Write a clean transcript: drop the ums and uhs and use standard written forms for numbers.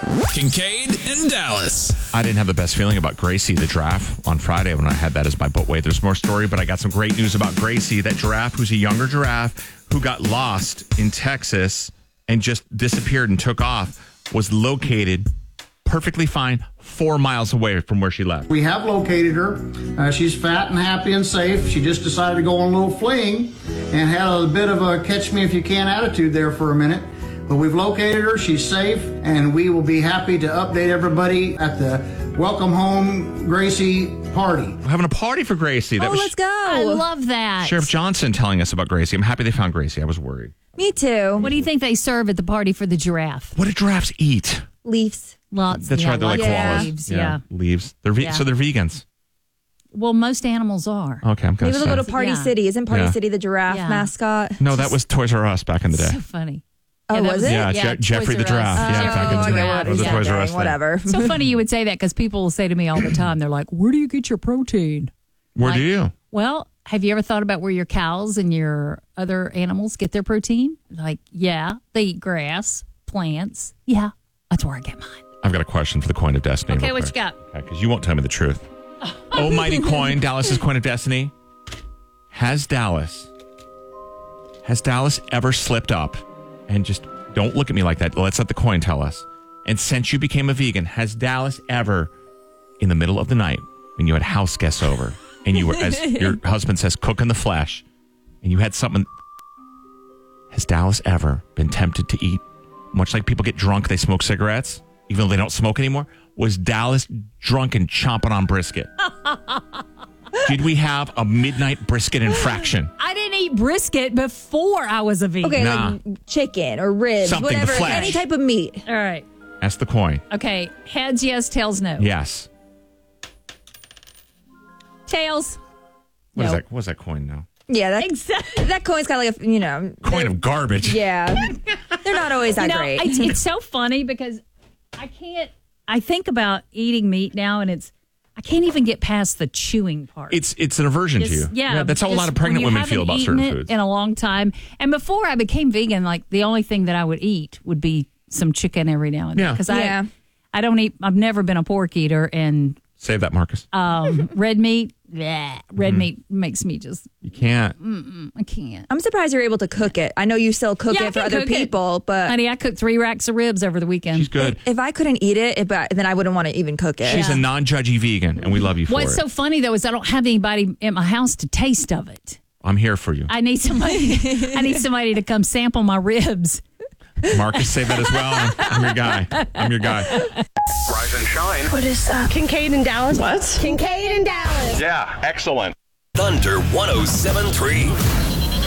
Kincaid and Dallas. I didn't have the best feeling about Gracie, the giraffe, on Friday when I had that as my boat wait. There's more story, but I got some great news about Gracie, that giraffe who's a younger giraffe who got lost in Texas and just disappeared and took off, was located perfectly fine 4 miles away from where she left. We have located her. She's fat and happy and safe. She just decided to go on a little fling and had a bit of a catch me if you can attitude there for a minute. But we've located her. She's safe, and we will be happy to update everybody at the Welcome Home Gracie party. We're having a party for Gracie. That was let's go. I love that. Sheriff Johnson telling us about Gracie. I'm happy they found Gracie. I was worried. Me too. What do you think they serve at the party for the giraffe? What do giraffes eat? Leaves. Lots. That's right. They're like lots of koalas. leaves, yeah. Leaves. Yeah. So they're vegans. Well, most animals are. Okay, I'm going Maybe to they'll go to Party Yeah. City. Isn't Party Yeah. City the giraffe Yeah. mascot? No, that was Toys R Us back in the day. So funny. Oh, that was it? Yeah, Yeah, Jeffrey the Toys R Us. giraffe. Yeah, back in the day. okay, It was a Toys R Us thing. Whatever. So funny you would say that because people will say to me all the time, they're like, where do you get your protein? Where do you? Well, have you ever thought about where your cows and your other animals get their protein? Like, yeah, they eat grass, plants. Yeah, that's where I get mine. I've got a question for the coin of destiny. Okay, real what quick. you got? Okay, because you won't tell me the truth. Almighty coin, Dallas's coin of destiny. Has Dallas ever slipped up and just don't look at me like that? Let's let the coin tell us. And since you became a vegan, has Dallas ever, in the middle of the night, when you had house guests over and you were, as your husband says, cooking the flesh, and you had something, has Dallas ever been tempted to eat? Much like people get drunk, they smoke cigarettes, even though they don't smoke anymore. Was Dallas drunk and chomping on brisket? Did we have a midnight brisket infraction? I didn't eat brisket before I was a vegan. Okay, Nah. like chicken or ribs, Something, the whatever, flesh. any type of meat. All right. Ask the coin. Okay. Heads, yes. Tails, no. Yes. Tails. What is No. that? What's that coin now? Yeah, Exactly. that coin's kind of like Coin of garbage. Yeah, they're not always that great. It's so funny because I think about eating meat now and I can't even get past the chewing part. It's an aversion to you. Yeah. That's how a lot of pregnant women feel about certain foods. In a long time. And before I became vegan, like the only thing that I would eat would be some chicken every now and then. Yeah. Because Yeah. I don't eat, I've never been a pork eater, and Save that, Marcus. red meat, red meat makes me just, You can't. I can't. I'm surprised you're able to cook it. I know you still cook Yeah, I it for can other cook it. people, but Honey, I cooked 3 racks of ribs over the weekend. She's good. if I couldn't eat it, then I wouldn't want to even cook it. She's a non-judgy vegan, and we love you for What's it. so funny though is I don't have anybody at my house to taste of it. I'm here for you. I need somebody. I need somebody to come sample my ribs. Marcus, say that as well. I'm your guy. I'm your guy. Rise and shine. What is Kincaid and Dallas? What? Kincaid and Dallas. Yeah, excellent. Thunder 107.3.